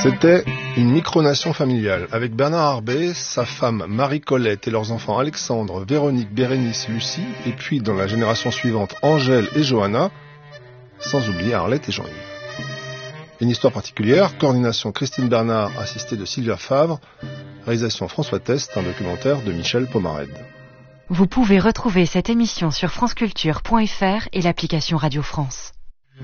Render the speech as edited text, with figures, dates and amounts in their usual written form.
C'était une micronation familiale avec Bernard Arbet, sa femme Marie-Colette et leurs enfants Alexandre, Véronique, Bérénice, Lucie, et puis dans la génération suivante Angèle et Johanna, sans oublier Arlette et Jean-Yves. Une histoire particulière, coordination Christine Bernard, assistée de Sylvia Favre, réalisation François Test, un documentaire de Michel Pomarède. Vous pouvez retrouver cette émission sur franceculture.fr et l'application Radio France.